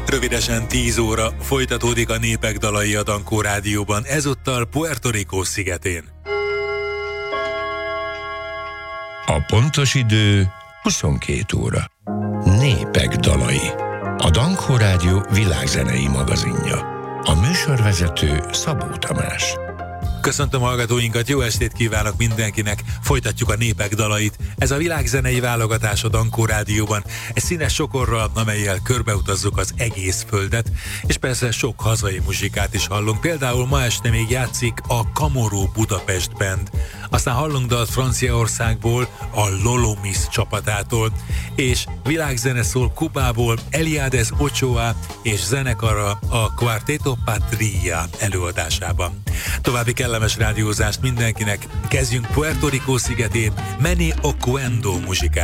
Rövidesen 10 óra folytatódik a Népek dalai a Dankó Rádióban, ezúttal Puerto Rico szigetén. A pontos idő 22 óra. Népek dalai. A Dankó Rádió világzenei magazinja. A műsorvezető Szabó Tamás. Köszöntöm hallgatóinkat, jó estét kívánok mindenkinek! Folytatjuk a Népek dalait. Ez a világzenei válogatás a Dankó Rádióban. Egy színes sokorral, amellyel körbeutazzuk az egész földet, és persze sok hazai muzsikát is hallunk. Például ma este még játszik a Camorro Budapest Band. Aztán hallunk dalt Franciaországból, a Lolomis csapatától, és világzene szól Kubából, Eliades Ochoa és zenekara a Quarteto Patria előadásában. További kellemes rádiózást mindenkinek, kezdjünk Puerto Rico szigetén Manny Oquendo muzsikát.